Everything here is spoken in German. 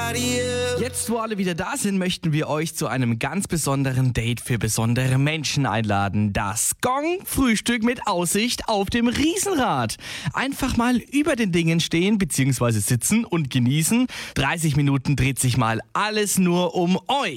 Jetzt, wo alle wieder da sind, möchten wir euch zu einem ganz besonderen Date für besondere Menschen einladen. Das Gong-Frühstück mit Aussicht auf dem Riesenrad. Einfach mal über den Dingen stehen bzw. sitzen und genießen. 30 Minuten dreht sich mal alles nur um euch.